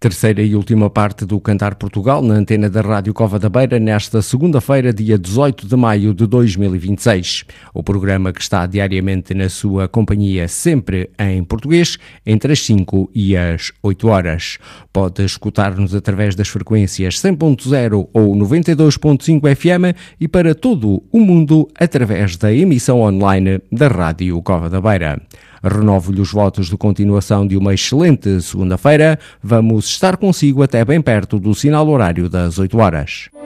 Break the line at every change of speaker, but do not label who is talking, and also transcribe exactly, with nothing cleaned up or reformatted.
Terceira e última parte do Cantar Portugal na antena da Rádio Cova da Beira nesta segunda-feira, dia dezoito de maio de dois mil e vinte e seis. O programa que está diariamente na sua companhia, sempre em português, entre as cinco e as oito horas. Pode escutar-nos através das frequências cem ponto zero ou noventa e dois ponto cinco F M e para todo o mundo através da emissão online da Rádio Cova da Beira. Renovo-lhe os votos de continuação de uma excelente segunda-feira. Vamos estar consigo até bem perto do sinal horário das oito horas.